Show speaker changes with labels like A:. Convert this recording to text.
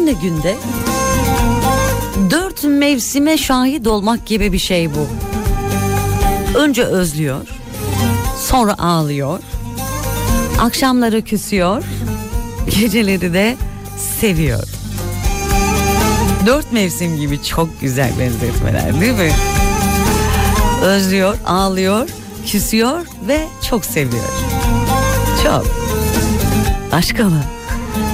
A: aynı günde 4 mevsime şahit olmak gibi bir şey bu. Önce özlüyor, sonra ağlıyor, akşamları küsüyor, geceleri de seviyor. 4 mevsim gibi çok güzel benzetmeler, değil mi? Özlüyor, ağlıyor, küsüyor ve çok seviyor. Çok. Aşk mı?